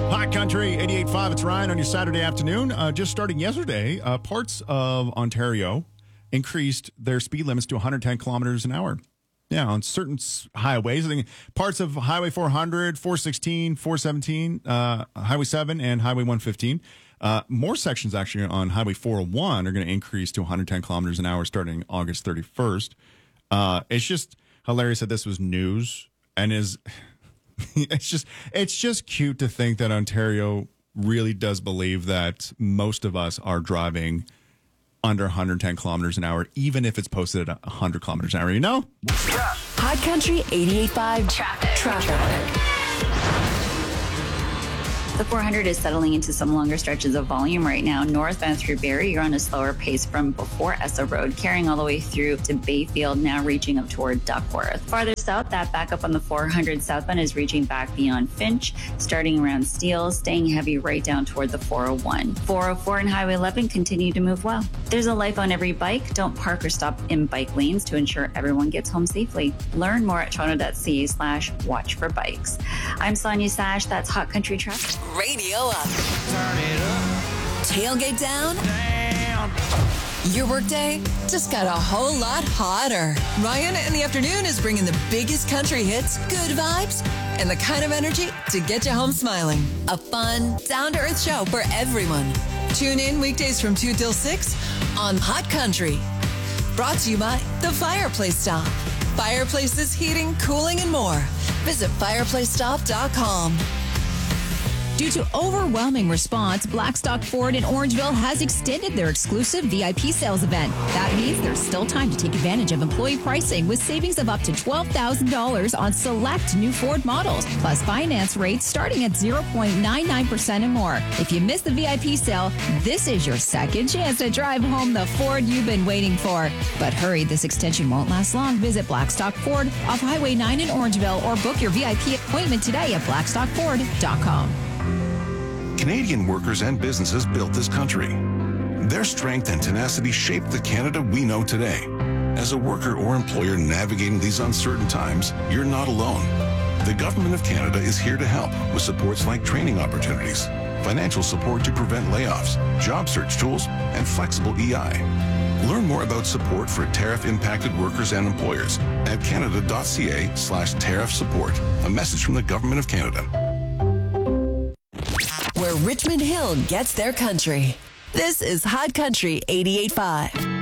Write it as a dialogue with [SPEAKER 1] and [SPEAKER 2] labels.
[SPEAKER 1] Hot Country 88.5, it's Ryan on your Saturday afternoon. Just starting yesterday, parts of Ontario increased their speed limits to 110 kilometers an hour. Yeah, on certain highways. I think parts of Highway 400, 416, 417, Highway 7, and Highway 115. More sections actually on Highway 401 are going to increase to 110 kilometers an hour starting August 31st. It's just hilarious that this was news and is... it's just cute to think that Ontario really does believe that most of us are driving under 110 kilometers an hour, even if it's posted at 100 kilometers an hour, you know?
[SPEAKER 2] Hot Country 88.5 Traffic.
[SPEAKER 3] The 400 is settling into some longer stretches of volume right now. Northbound through Barrie, you're on a slower pace from before Essa Road, carrying all the way through to Bayfield, now reaching up toward Duckworth. Farther south, that backup on the 400 southbound is reaching back beyond Finch, starting around Steele, staying heavy right down toward the 401. 404 and Highway 11 continue to move well. There's a life on every bike. Don't park or stop in bike lanes to ensure everyone gets home safely. Learn more at toronto.ca/watch for bikes. I'm Sonia Sash. That's Hot Country Traffic.
[SPEAKER 2] Radio up. Turn it up. Tailgate down. Your workday just got a whole lot hotter. Ryan in the afternoon is bringing the biggest country hits, good vibes, and the kind of energy to get you home smiling. A fun, down-to-earth show for everyone. Tune in weekdays from 2 till 6 on Hot Country. Brought to you by The Fireplace Stop. Fireplaces, heating, cooling, and more. Visit fireplacestop.com.
[SPEAKER 4] Due to overwhelming response, Blackstock Ford in Orangeville has extended their exclusive VIP sales event. That means there's still time to take advantage of employee pricing with savings of up to $12,000 on select new Ford models, plus finance rates starting at 0.99% and more. If you miss the VIP sale, this is your second chance to drive home the Ford you've been waiting for. But hurry, this extension won't last long. Visit Blackstock Ford off Highway 9 in Orangeville or book your VIP appointment today at blackstockford.com.
[SPEAKER 5] Canadian workers and businesses built this country. Their strength and tenacity shaped the Canada we know today. As a worker or employer navigating these uncertain times, you're not alone. The Government of Canada is here to help with supports like training opportunities, financial support to prevent layoffs, job search tools, and flexible EI. Learn more about support for tariff-impacted workers and employers at canada.ca/tariff support. A message from the Government of Canada.
[SPEAKER 2] Where Richmond Hill gets their country. This is Hot Country 88.5.